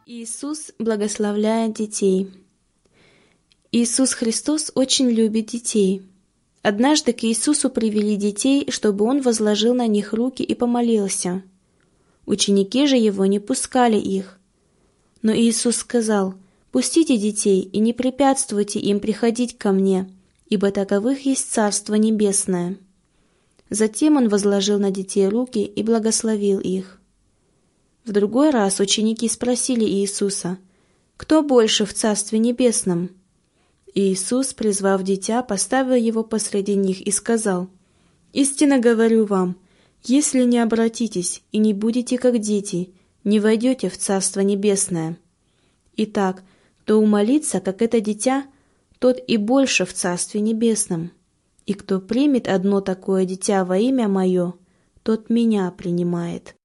Иисус благословляет детей. Иисус Христос очень любит детей. Однажды к Иисусу привели детей, чтобы Он возложил на них руки и помолился. Ученики же Его не пускали их. Но Иисус сказал: «Пустите детей и не препятствуйте им приходить ко Мне, ибо таковых есть Царство Небесное». Затем Он возложил на детей руки и благословил их. В другой раз ученики спросили Иисуса: «Кто больше в Царстве Небесном?» И Иисус, призвав дитя, поставил его посреди них и сказал: «Истинно говорю вам, если не обратитесь и не будете как дети, не войдете в Царство Небесное. Итак, кто умолится, как это дитя, тот и больше в Царстве Небесном. И кто примет одно такое дитя во имя Мое, тот Меня принимает».